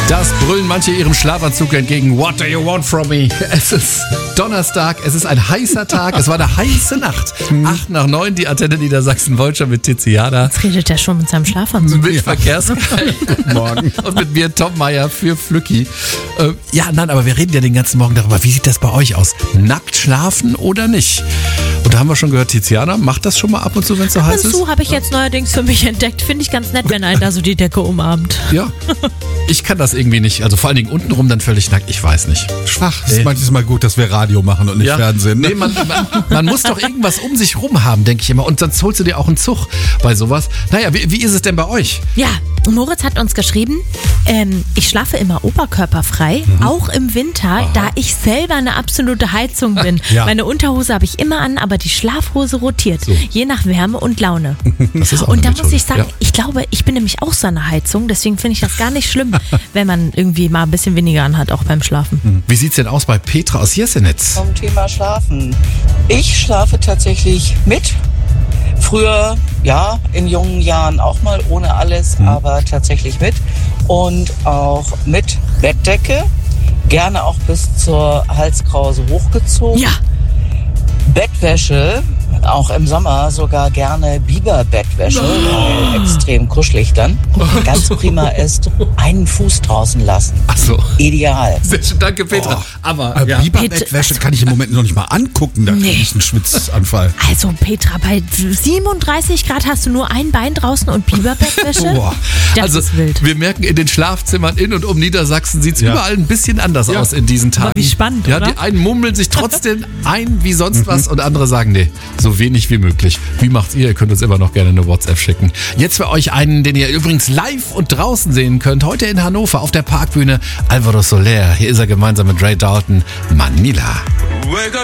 Das brüllen manche ihrem Schlafanzug entgegen. What do you want from me? Es ist Donnerstag, es ist ein heißer Tag, es war eine heiße Nacht. 8:09, die Antenne Niedersachsen-Wolscher mit Tiziana. Jetzt redet er schon mit seinem Schlafanzug. Mit Verkehrsgeil. Guten Morgen. Und mit mir, Tom Meyer, für Flücki. Aber wir reden ja den ganzen Morgen darüber, wie sieht das bei euch aus? Nackt schlafen oder nicht? Und da haben wir schon gehört, Tiziana macht das schon mal ab und zu, wenn es so heiß ist. Ab und zu habe ich jetzt neuerdings für mich entdeckt. Finde ich ganz nett, wenn einen da so die Decke umarmt. Ja, ich kann das irgendwie nicht. Also vor allen Dingen untenrum dann völlig nackt. Ich weiß nicht. Schwach. Es ist manchmal gut, dass wir Radio machen und nicht Fernsehen. Ne? Nee, man muss doch irgendwas um sich rum haben, denke ich immer. Und sonst holst du dir auch einen Zug bei sowas. Naja, wie ist es denn bei euch? Ja, Moritz hat uns geschrieben, ich schlafe immer oberkörperfrei, auch im Winter, da ich selber eine absolute Heizung bin. Ja. Meine Unterhose habe ich immer an, aber die Schlafhose rotiert, je nach Wärme und Laune. Das ist auch Und da eine muss ich Methode. sagen, ich glaube, ich bin nämlich auch so eine Heizung, deswegen finde ich das gar nicht schlimm, wenn man irgendwie mal ein bisschen weniger anhat, auch beim Schlafen. Wie sieht's denn aus bei Petra aus Jessenitz? Zum Thema Schlafen. Ich schlafe tatsächlich mit. Früher, ja, in jungen Jahren auch mal ohne alles, aber tatsächlich mit. Und auch mit Bettdecke. Gerne auch bis zur Halskrause hochgezogen. Ja. Bettwäsche, auch im Sommer sogar gerne Biberbettwäsche, weil extrem kuschelig dann. Ganz prima ist, einen Fuß draußen lassen. Ach so. Ideal. Sehr schön, danke Petra. Aber Biberbettwäsche kann ich im Moment noch nicht mal angucken. Da kriege ich einen Schwitzanfall. Also Petra, bei 37 Grad hast du nur ein Bein draußen und Biberbettwäsche? Boah. Das also ist wild. wir merken, in den Schlafzimmern in und um Niedersachsen sieht es überall ein bisschen anders aus in diesen Tagen. wie spannend, ja, oder? Die einen mummeln sich trotzdem ein wie sonst was und andere sagen, nee, so wenig wie möglich. Wie macht's ihr? Ihr könnt uns immer noch gerne eine WhatsApp schicken. Jetzt für euch einen, den ihr übrigens live und draußen sehen könnt. Heute in Hannover auf der Parkbühne Alvaro Soler. Hier ist er gemeinsam mit Ray Dalton. Manila. Wake up.